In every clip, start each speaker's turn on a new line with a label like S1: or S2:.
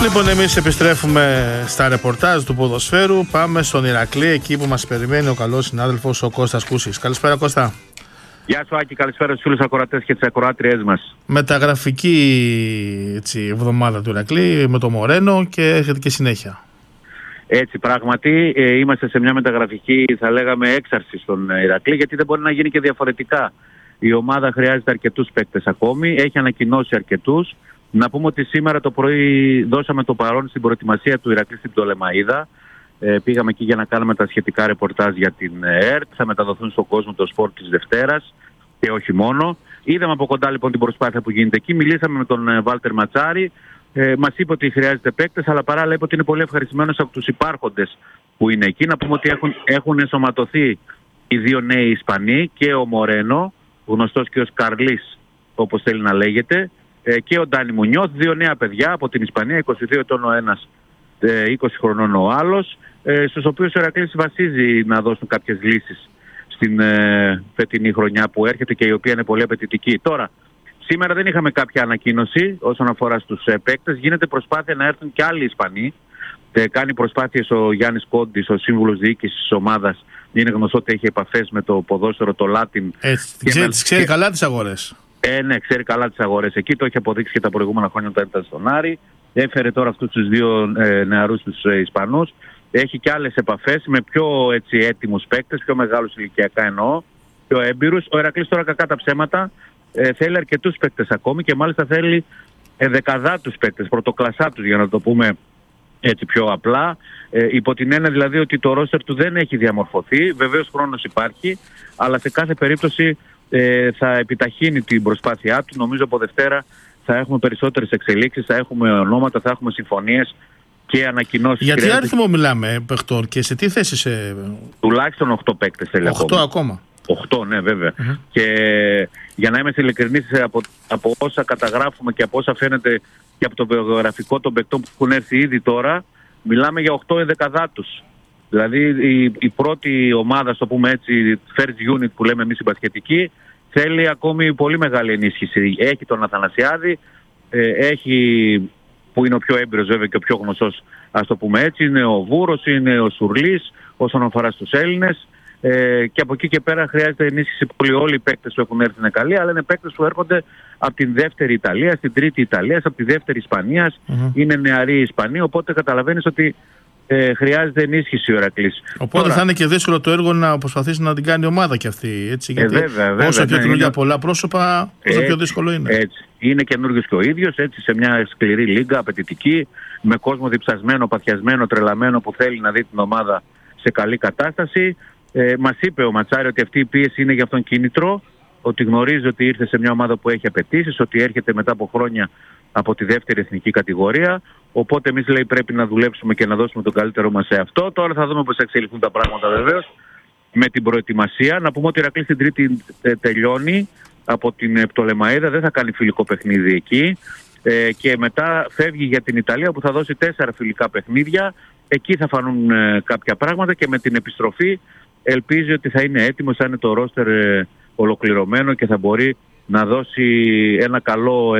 S1: Λοιπόν, εμείς επιστρέφουμε στα ρεπορτάζ του ποδοσφαίρου. Πάμε στον Ηρακλή, εκεί που μας περιμένει ο καλός συνάδελφος ο Κώστας Κούσης. Καλησπέρα, Κώστα.
S2: Γεια σου, Άκη, καλησπέρα στους φίλους ακροατές και τις ακροάτριές μας.
S1: Μεταγραφική εβδομάδα του Ηρακλή με το Μορένο και έρχεται και συνέχεια.
S2: Έτσι, πράγματι, είμαστε σε μια μεταγραφική, θα λέγαμε, έξαρση στον Ηρακλή, γιατί δεν μπορεί να γίνει και διαφορετικά. Η ομάδα χρειάζεται αρκετούς παίκτες ακόμη, έχει ανακοινώσει αρκετούς. Να πούμε ότι σήμερα το πρωί δώσαμε το παρόν στην προετοιμασία του Ηρακλή στην Πτολεμαΐδα. Πήγαμε εκεί για να κάνουμε τα σχετικά ρεπορτάζ για την ΕΡΤ. Θα μεταδοθούν στον κόσμο το σπορ της Δευτέρας και όχι μόνο. Είδαμε από κοντά λοιπόν την προσπάθεια που γίνεται εκεί. Μιλήσαμε με τον Βάλτερ Ματσάρη. Μας είπε ότι χρειάζεται παίκτες, αλλά παράλληλα είπε ότι είναι πολύ ευχαριστημένος από τους υπάρχοντες που είναι εκεί. Να πούμε ότι έχουν ενσωματωθεί οι δύο νέοι Ισπανοί, και ο Μορένο, γνωστός και ως Καρλής, όπως θέλει να λέγεται, και ο Ντάνι Μουνιώθ, δύο νέα παιδιά από την Ισπανία, 22 ετών ο ένας, 20 χρονών ο άλλος, στους οποίους ο Ηρακλής βασίζει να δώσουν κάποιες λύσεις στην φετινή χρονιά που έρχεται και η οποία είναι πολύ απαιτητική. Τώρα, σήμερα δεν είχαμε κάποια ανακοίνωση όσον αφορά στους παίκτες. Γίνεται προσπάθεια να έρθουν και άλλοι Ισπανοί. Κάνει προσπάθειες ο Γιάννης Κόντης, ο σύμβουλος διοίκησης της ομάδας. Είναι γνωστό ότι έχει επαφές με το ποδόσφαιρο, το Λάτιν.
S1: Ξέρει καλά τις αγορές.
S2: Ναι, ξέρει καλά τις αγορές. Εκεί το έχει αποδείξει και τα προηγούμενα χρόνια όταν ήταν στον Άρη. Έφερε τώρα αυτούς τους δύο νεαρούς τους Ισπανούς. Έχει και άλλες επαφές με πιο έτοιμους παίκτες, πιο μεγάλους ηλικιακά εννοώ, πιο έμπειρους. Ο Ηρακλής τώρα, κακά τα ψέματα, θέλει αρκετούς παίκτες ακόμη και μάλιστα θέλει δεκαδάτους παίκτες, πρωτοκλασσάτους για να το πούμε έτσι πιο απλά. Υπό την έννοια δηλαδή ότι το ρόστερ του δεν έχει διαμορφωθεί. Βεβαίως χρόνος υπάρχει, αλλά σε κάθε περίπτωση θα επιταχύνει την προσπάθειά του. Νομίζω από Δευτέρα θα έχουμε περισσότερες εξελίξεις, θα έχουμε ονόματα, θα έχουμε συμφωνίες και ανακοινώσεις.
S1: Για τι αριθμό μιλάμε, παιχτών, και σε τι θέση
S2: Τουλάχιστον 8 παίκτες θέλει
S1: 8 ακόμα.
S2: 8, ναι, βέβαια. Και για να είμαι ειλικρινής, από όσα καταγράφουμε και από όσα φαίνεται και από το βιογραφικό των παικτών που έχουν έρθει ήδη τώρα, μιλάμε για 8 ενδεκαδάτους. Δηλαδή η πρώτη ομάδα, στο πούμε έτσι, first unit που λέμε εμείς η μπασκετική, θέλει ακόμη πολύ μεγάλη ενίσχυση. Έχει τον Αθανασιάδη, έχει, που είναι ο πιο έμπειρος βέβαια και ο πιο γνωστός, ας το πούμε έτσι, είναι ο Βούρος, είναι ο Σουρλής όσον αφορά στους Έλληνες. Και από εκεί και πέρα χρειάζεται ενίσχυση πολύ. Όλοι οι παίκτες που έχουν έρθει είναι καλοί, αλλά είναι παίκτες που έρχονται από την δεύτερη Ιταλία, στην τρίτη Ιταλία, από τη δεύτερη Ισπανία. Είναι νεαροί Ισπανοί, οπότε καταλαβαίνεις ότι χρειάζεται ενίσχυση ο Ηρακλής.
S1: Οπότε τώρα θα είναι και δύσκολο το έργο να προσπαθήσει να την κάνει η ομάδα κι αυτή. Έτσι, γιατί βέβαια, όσο πιο καινούργια πολλά πρόσωπα, όσο πιο δύσκολο είναι.
S2: Έτσι. Είναι καινούριος και ο ίδιος, έτσι, σε μια σκληρή λίγα, απαιτητική, με κόσμο διψασμένο, παθιασμένο, τρελαμένο που θέλει να δει την ομάδα σε καλή κατάσταση. Μας είπε ο Ματσάρη ότι αυτή η πίεση είναι για αυτόν κίνητρο, ότι γνωρίζει ότι ήρθε σε μια ομάδα που έχει απαιτήσεις, ότι έρχεται μετά από χρόνια από τη δεύτερη εθνική κατηγορία. Οπότε εμείς, λέει, πρέπει να δουλέψουμε και να δώσουμε το καλύτερό μας σε αυτό. Τώρα θα δούμε πώς θα εξελιχθούν τα πράγματα βεβαίως με την προετοιμασία. Να πούμε ότι ο Ηρακλής την Τρίτη τελειώνει από την Πτολεμαΐδα, δεν θα κάνει φιλικό παιχνίδι εκεί. Και μετά φεύγει για την Ιταλία που θα δώσει 4 φιλικά παιχνίδια. Εκεί θα φανούν κάποια πράγματα και με την επιστροφή ελπίζει ότι θα είναι έτοιμος, θα είναι το ρόστερ ολοκληρωμένο και θα μπορεί να δώσει ένα καλό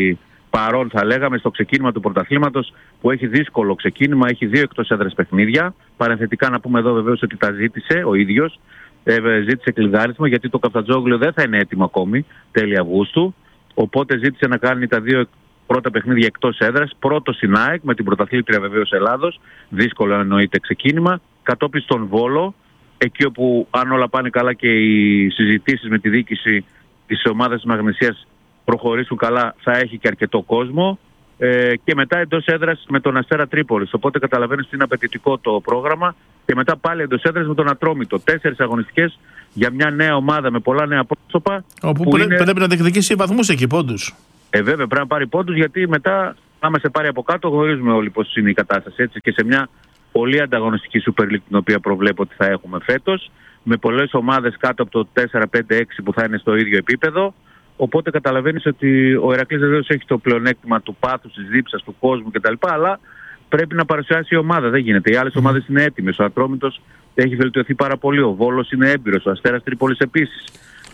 S2: παρόν, θα λέγαμε, στο ξεκίνημα του πρωταθλήματος, που έχει δύσκολο ξεκίνημα, έχει 2 εκτός έδρας παιχνίδια. Παρενθετικά να πούμε εδώ βεβαίως ότι τα ζήτησε ο ίδιος, ζήτησε κλειδάρισμα γιατί το Καφτατζόγλιο δεν θα είναι έτοιμο ακόμη τέλη Αυγούστου, οπότε ζήτησε να κάνει τα 2 πρώτα παιχνίδια εκτός έδρας, πρώτο στην ΑΕΚ με την πρωταθλήτρια βεβαίως Ελλάδος, δύσκολο εννοείται ξεκίνημα, κατόπιν στον Βόλο, εκεί όπου αν όλα πάνε καλά και οι συζητήσεις με τη διοίκηση της ομάδας της Μαγνησίας προχωρήσουν καλά, θα έχει και αρκετό κόσμο, και μετά εντός έδρας με τον Αστέρα Τρίπολης. Οπότε καταλαβαίνεις ότι είναι απαιτητικό το πρόγραμμα, και μετά πάλι εντός έδρας με τον Ατρόμητο. 4 αγωνιστικές για μια νέα ομάδα με πολλά νέα πρόσωπα.
S1: Όπου πρέπει να διεκδικήσει βαθμούς εκεί, πόντους.
S2: Βέβαια πρέπει να πάρει πόντους, γιατί μετά άμα σε πάρει από κάτω γνωρίζουμε όλοι πώς είναι η κατάσταση, έτσι, και σε μια πολύ ανταγωνιστική Super League την οποία προβλέπω ότι θα έχουμε φέτος, με πολλές ομάδες κάτω από το 4-5-6 που θα είναι στο ίδιο επίπεδο. Οπότε καταλαβαίνεις ότι ο Ηρακλής βεβαίως έχει το πλεονέκτημα του πάθους, της δίψας, του κόσμου κτλ. Αλλά πρέπει να παρουσιάσει η ομάδα, δεν γίνεται. Οι άλλες ομάδες είναι έτοιμες. Ο Ατρόμητος έχει βελτιωθεί πάρα πολύ. Ο Βόλος είναι έμπειρος. Ο Αστέρας Τρίπολης επίσης.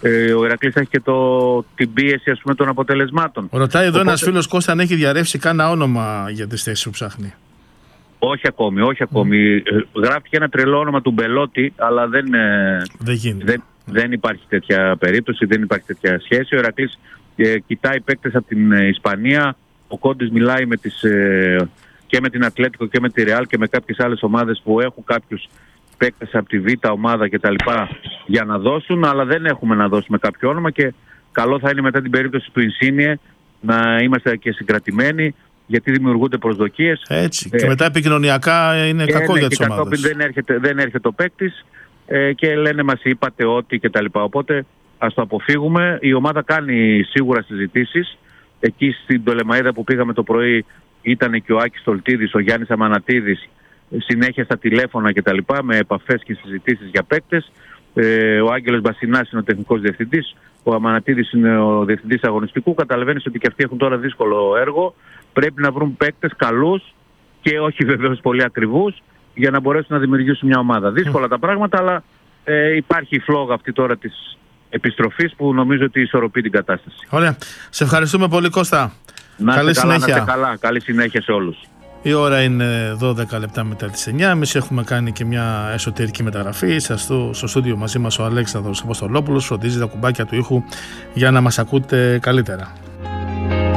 S2: Ο Ηρακλής έχει και την πίεση, ας πούμε, των αποτελεσμάτων.
S1: Ρωτάει εδώ ένας φίλος, Κώστα, αν έχει διαρρεύσει κάνα όνομα για τις θέσεις που ψάχνει.
S2: Όχι ακόμη. Γράφτηκε ένα τρελό όνομα του Μπελότη, αλλά δεν υπάρχει τέτοια περίπτωση, δεν υπάρχει τέτοια σχέση. Ο Ηρακλής κοιτάει παίκτες από την Ισπανία. Ο Κόντης μιλάει και με την Ατλέτικο και με τη Ρεάλ και με κάποιες άλλες ομάδες που έχουν κάποιους παίκτες από τη Β' ομάδα κτλ. Για να δώσουν, αλλά δεν έχουμε να δώσουμε κάποιο όνομα και καλό θα είναι μετά την περίπτωση του Ινσίνιε να είμαστε και συγκρατημένοι, γιατί δημιουργούνται προσδοκίες.
S1: Έτσι. Και μετά επικοινωνιακά είναι κακό για τις ομάδες.
S2: Δεν έρχεται ο παίκτης και λένε μας είπατε ότι κτλ. Οπότε ας το αποφύγουμε. Η ομάδα κάνει σίγουρα συζητήσεις. Εκεί στην Πτολεμαΐδα που πήγαμε το πρωί ήταν και ο Άκης Στολτίδης, ο Γιάννης Αμανατίδης, συνέχεια στα τηλέφωνα κτλ. Με επαφές και συζητήσεις για παίκτες. Ο Άγγελος Μπασινάς είναι ο τεχνικός διευθυντής. Ο Αμανατίδης είναι ο διευθυντής αγωνιστικού. Καταλαβαίνεις ότι και αυτοί έχουν τώρα δύσκολο έργο. Πρέπει να βρουν παίκτες καλούς και όχι βεβαίως πολύ ακριβούς για να μπορέσουν να δημιουργήσουν μια ομάδα. Δύσκολα τα πράγματα, αλλά υπάρχει η φλόγα αυτή τώρα της επιστροφής που νομίζω ότι ισορροπεί την κατάσταση.
S1: Ωραία. Σε ευχαριστούμε πολύ, Κώστα.
S2: Καλή συνέχεια. Καλή συνέχεια σε όλους.
S1: Η ώρα είναι 12 λεπτά μετά τις 9. Εμείς έχουμε κάνει και μια εσωτερική μεταγραφή. Στο στούντιο μαζί μας ο Αλέξανδρος Αποστολόπουλος φροντίζει τα κουμπάκια του ήχου για να μας ακούτε καλύτερα.